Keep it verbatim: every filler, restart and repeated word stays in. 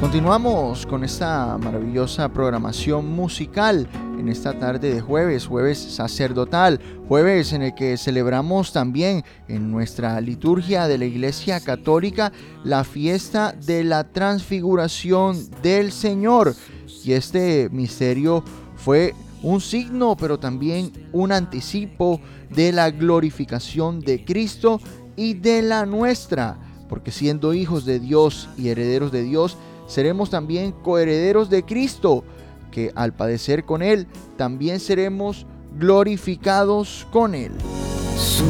Continuamos con esta maravillosa programación musical en esta tarde de jueves, jueves sacerdotal, jueves en el que celebramos también en nuestra liturgia de la Iglesia Católica la fiesta de la transfiguración del Señor. Y este misterio fue un signo, pero también un anticipo de la glorificación de Cristo y de la nuestra, porque siendo hijos de Dios y herederos de Dios, seremos también coherederos de Cristo, que al padecer con Él, también seremos glorificados con Él.